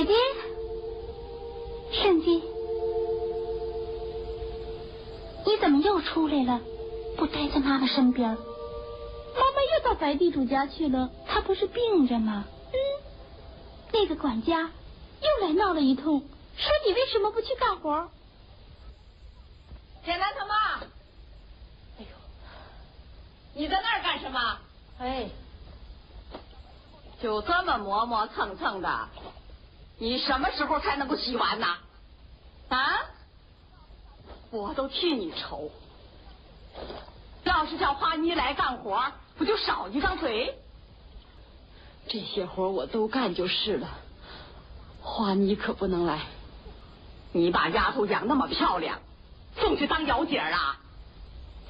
姐姐，圣经，你怎么又出来了？不待在妈妈身边？妈妈又到白地主家去了，她不是病着吗？那个管家又来闹了一通，说你为什么不去干活？ 简单他妈，哎呦，你在那儿干什么？哎，就这么磨磨蹭蹭的，你什么时候才能够洗完呢？啊，我都替你愁。要是叫花妮来干活，不就少一张嘴？ 这些活我都干就是了，花妮可不能来。 你把丫头养那么漂亮，送去当姚姐啊？